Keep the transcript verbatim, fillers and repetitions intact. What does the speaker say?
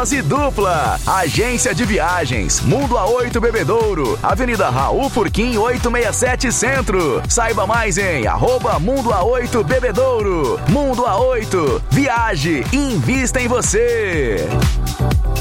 Dose dupla. Agência de Viagens, Mundo A oito Bebedouro, Avenida Raul Furquim oitocentos e sessenta e sete Centro. Saiba mais em arroba Mundo A oito Bebedouro. Mundo A oito, viaje e invista em você.